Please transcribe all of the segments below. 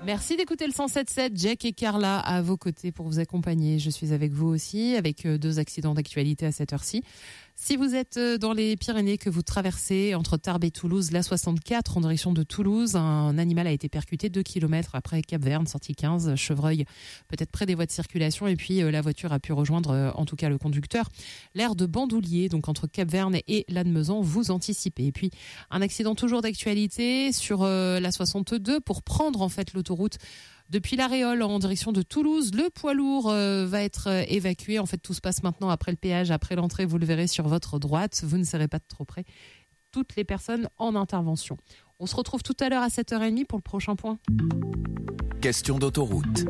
Merci d'écouter le 107.7. Jack et Carla à vos côtés pour vous accompagner. Je suis avec vous aussi, avec 2 accidents d'actualité à cette heure-ci. Si vous êtes dans les Pyrénées, que vous traversez entre Tarbes et Toulouse, l'A64 en direction de Toulouse, un animal a été percuté 2 km après Cap-Verne, sortie 15, Chevreuil, peut-être près des voies de circulation. Et puis la voiture a pu rejoindre, en tout cas le conducteur, l'aire de Bandoulier, donc entre Cap-Verne et Lannemezan, vous anticipez. Et puis un accident toujours d'actualité sur l'A62 pour prendre en fait l'autoroute depuis La Réole en direction de Toulouse. Le poids lourd va être évacué. En fait, tout se passe maintenant après le péage, après l'entrée. Vous le verrez sur votre droite. Vous ne serez pas de trop près. Toutes les personnes en intervention. On se retrouve tout à l'heure à 7h30 pour le prochain point. Question d'autoroute.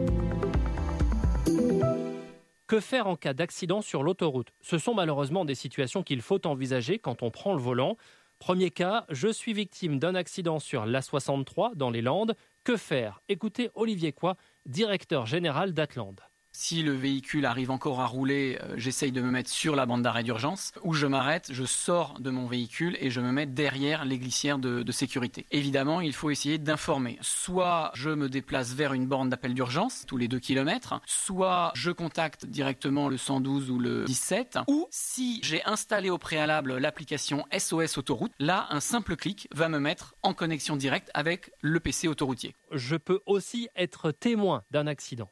Que faire en cas d'accident sur l'autoroute ? Ce sont malheureusement des situations qu'il faut envisager quand on prend le volant. Premier cas, je suis victime d'un accident sur l'A63 dans les Landes. Que faire ? Écoutez Olivier Coy, directeur général d'Atland. Si le véhicule arrive encore à rouler, j'essaye de me mettre sur la bande d'arrêt d'urgence, où je m'arrête, je sors de mon véhicule et je me mets derrière les glissières de sécurité. Évidemment, il faut essayer d'informer. Soit je me déplace vers une borne d'appel d'urgence, tous les 2 km, soit je contacte directement le 112 ou le 17, ou si j'ai installé au préalable l'application SOS Autoroute, là, un simple clic va me mettre en connexion directe avec le PC autoroutier. Je peux aussi être témoin d'un accident.